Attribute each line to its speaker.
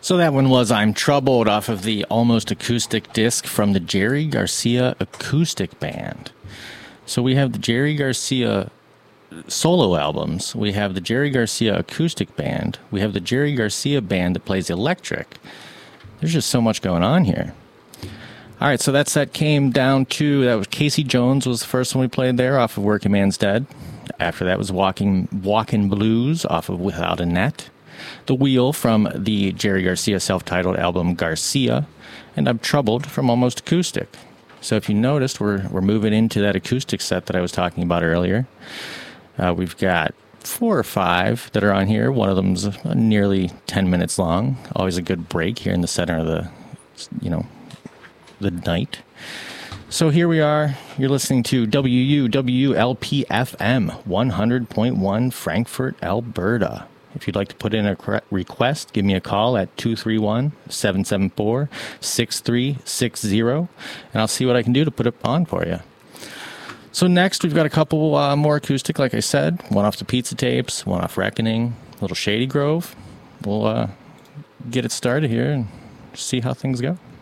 Speaker 1: So that one was I'm Troubled off of the Almost Acoustic disc from the Jerry Garcia Acoustic Band. So we have the Jerry Garcia solo albums. We have the Jerry Garcia Acoustic Band. We have the Jerry Garcia Band that plays electric. There's just so much going on here. All right, so that set came down to, that was Casey Jones was the first one we played there off of Working Man's Dead. After that was Walking Blues off of Without a Net. The Wheel from the Jerry Garcia self-titled album Garcia, and I'm Troubled from Almost Acoustic. So if you noticed, we're moving into that acoustic set that I was talking about earlier. We've got 4 or 5 that are on here. One of them's nearly 10 minutes long. Always a good break here in the center of the night. So here we are. You're listening to WUWLP-FM 100.1 Frankfort, Alberta. If you'd like to put in a request, give me a call at 231-774-6360, and I'll see what I can do to put it on for you. So next, we've got a couple more acoustic, like I said. One off the Pizza Tapes, one off Reckoning, a little Shady Grove. We'll get it started here and see how things go.